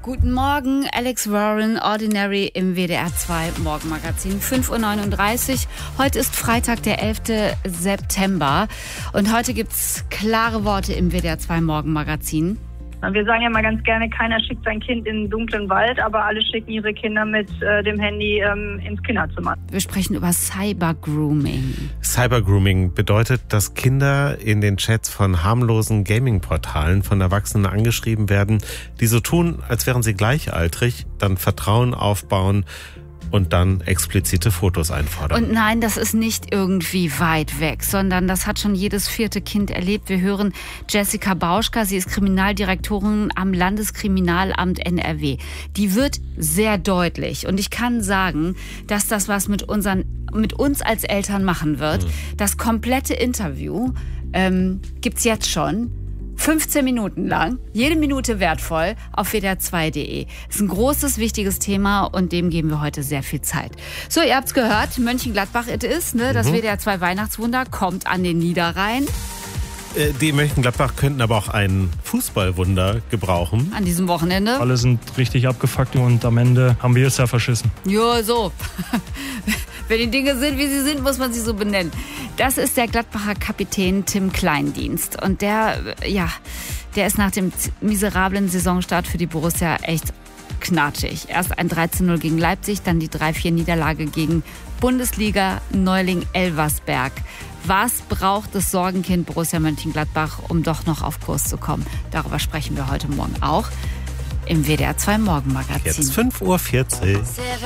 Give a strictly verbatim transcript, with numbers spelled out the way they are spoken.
Guten Morgen, Alex Warren, Ordinary im W D R zwei Morgenmagazin, fünf Uhr neununddreißig. Heute ist Freitag, der elfte September und heute gibt's klare Worte im W D R zwei Morgenmagazin. Wir sagen ja mal ganz gerne, keiner schickt sein Kind in den dunklen Wald, aber alle schicken ihre Kinder mit äh, dem Handy ähm, ins Kinderzimmer. Wir sprechen über Cybergrooming. Cybergrooming bedeutet, dass Kinder in den Chats von harmlosen Gaming-Portalen von Erwachsenen angeschrieben werden, die so tun, als wären sie gleichaltrig, dann Vertrauen aufbauen und dann explizite Fotos einfordern. Und nein, das ist nicht irgendwie weit weg, sondern das hat schon jedes vierte Kind erlebt. Wir hören Jessica Bauschka, sie ist Kriminaldirektorin am Landeskriminalamt N R W. Die wird sehr deutlich und ich kann sagen, dass das was mit unseren, mit uns als Eltern machen wird. Mhm. Das komplette Interview ähm, gibt's jetzt schon. fünfzehn Minuten lang, jede Minute wertvoll auf w d r zwei punkt d e. Das ist ein großes, wichtiges Thema und dem geben wir heute sehr viel Zeit. So, ihr habt's gehört, Mönchengladbach it is, ne? Das mhm. W D R zwei Weihnachtswunder kommt an den Niederrhein. Äh, die Mönchengladbach könnten aber auch ein Fußballwunder gebrauchen. An diesem Wochenende. Alle sind richtig abgefuckt und am Ende haben wir es ja verschissen. Jo, so. Wenn die Dinge sind, wie sie sind, muss man sie so benennen. Das ist der Gladbacher Kapitän Tim Kleindienst. Und der, ja, der ist nach dem miserablen Saisonstart für die Borussia echt knatschig. Erst ein drei zu null gegen Leipzig, dann die drei vier Niederlage gegen Bundesliga-Neuling Elversberg. Was braucht das Sorgenkind Borussia Mönchengladbach, um doch noch auf Kurs zu kommen? Darüber sprechen wir heute Morgen auch im W D R zwei Morgenmagazin. Jetzt fünf Uhr vierzig.